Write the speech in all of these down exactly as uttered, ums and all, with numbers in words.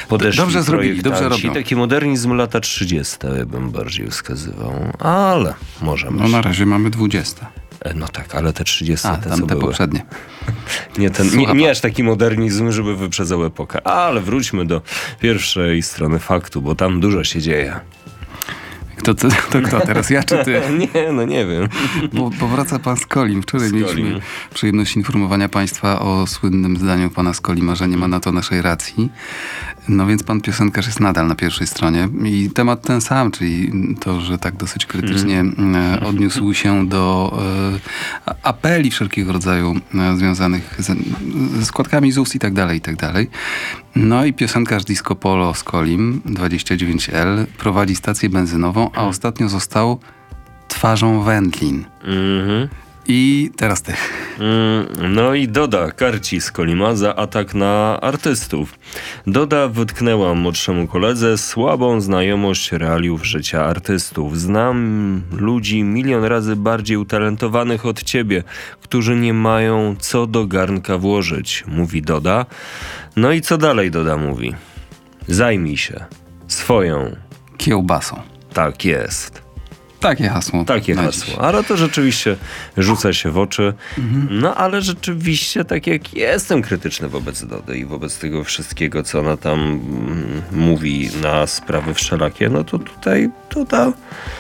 podeszli Dobrze zrobili, dobrze robią. Taki modernizm lata trzydzieste bym bardziej wskazywał, ale możemy. No na razie mamy dwudzieste. No tak, ale te trzydzieste, A, te tam co te były. poprzednie. Nie, ten, nie, nie aż taki modernizm, żeby wyprzedzał epokę. Ale wróćmy do pierwszej strony faktu, bo tam dużo się dzieje. Kto, to, to kto teraz, ja czy ty? Nie, no nie wiem. Bo, bo wraca pan Skolim. Wczoraj Skolim. mieliśmy przyjemność informowania państwa o słynnym zdaniu pana Skolima, że nie ma na to naszej racji. No więc pan piosenkarz jest nadal na pierwszej stronie. I temat ten sam, czyli to, że tak dosyć krytycznie mm. odniósł się do e, apeli wszelkiego rodzaju e, związanych z, ze składkami Z U S i tak dalej, i tak dalej. No i piosenkarz Disco Polo Skolim, dwadzieścia dziewięć L, prowadzi stację benzynową, a ostatnio został twarzą wędlin. Mhm. I teraz ty. Mm, no i Doda karci Skolima za atak na artystów. Doda wytknęła młodszemu koledze słabą znajomość realiów życia artystów. Znam ludzi milion razy bardziej utalentowanych od ciebie, którzy nie mają co do garnka włożyć, mówi Doda. No i co dalej Doda mówi? Zajmij się swoją. Kiełbasą. Tak jest. Takie hasło. Takie hasło. Ale to rzeczywiście rzuca się w oczy. Mhm. No ale rzeczywiście tak jak jestem krytyczny wobec Dody i wobec tego wszystkiego, co ona tam mm, mówi na sprawy wszelakie, no to tutaj Doda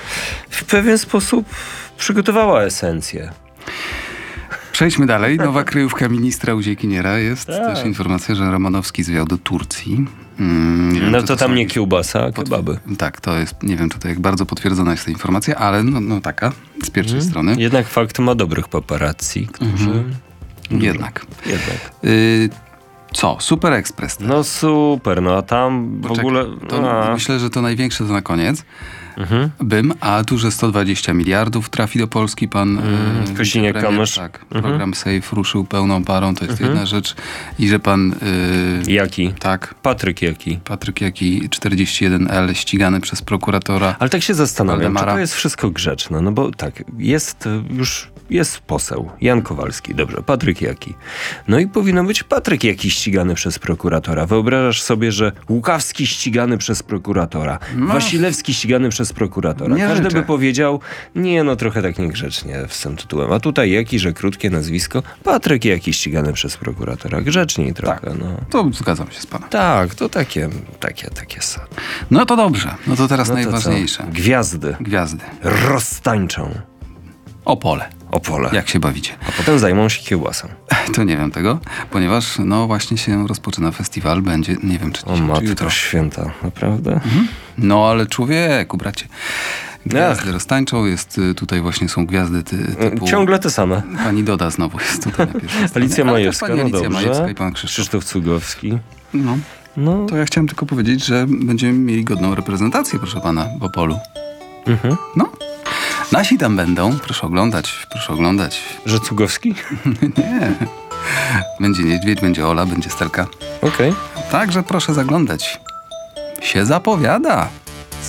w pewien sposób przygotowała esencję. Przejdźmy dalej. Nowa kryjówka ministra Uziekiniera. Jest tak. też informacja, że Romanowski zwiał do Turcji. Mm, wiem, no to, to tam są... nie kiełbasa, a kebaby. Tak, to jest, nie wiem, czy to jak bardzo potwierdzona jest ta informacja, ale no, no taka, z pierwszej Mhm. strony. Jednak fakt ma dobrych paparazzi, którzy... Mhm. Jednak. Jednak. Y- Co? Super Express. Tak? No super, no a tam w Poczekaj, ogóle... To A. myślę, że to największe to na koniec. Mhm. Bym, a tu, że sto dwadzieścia miliardów trafi do Polski, pan Mm, yy, Kosiniak-Kamysz. Tak, Mhm. program Safe ruszył pełną parą, to jest Mhm. jedna rzecz. I że pan... Yy, Jaki? tak, Patryk Jaki? Patryk Jaki, czterdzieści jeden L, ścigany przez prokuratora. Ale tak się zastanawiam, czy Waldemara. to jest wszystko grzeczne, no bo tak, jest już, jest poseł, Jan Kowalski, dobrze, Patryk Jaki. No i powinno być Patryk Jaki ścigany przez prokuratora. Wyobrażasz sobie, że Łukawski ścigany przez prokuratora, No. Wasilewski ścigany przez prokuratora. Nie Każdy życzę. by powiedział, nie no, trochę tak niegrzecznie z tym tytułem. A tutaj Jaki, że krótkie nazwisko, Patryk Jaki ścigany przez prokuratora. Grzeczniej trochę, Tak. no. To zgadzam się z panem. Tak, to takie, takie, takie są. No to dobrze, no to teraz No to najważniejsze. co? Gwiazdy Gwiazdy. roztańczą Opole. Opole. Jak się bawicie? A potem zajmą się kiełbasą. To nie wiem tego, ponieważ no właśnie się rozpoczyna festiwal, będzie, nie wiem czy O dzisiaj, czy matko jutro. święta, naprawdę? Mhm. No ale człowieku, bracie. Gwiazdy Ach. roztańczą, jest y, tutaj właśnie są gwiazdy ty, typu... Ciągle te same. Pani Doda znowu jest tutaj na pierwszej stronie. Alicja Ale też Majewska, pani no Alicja dobrze. Majewska i pan Krzysztof. Krzysztof Cugowski. No, No, to ja chciałem tylko powiedzieć, że będziemy mieli godną reprezentację, proszę pana, w Opolu. mhm. No, nasi tam będą, proszę oglądać, proszę oglądać. Że Cugowski? Nie, będzie Niedźwiedź, będzie Ola, będzie Stelka. Okej. Także proszę zaglądać. Się zapowiada.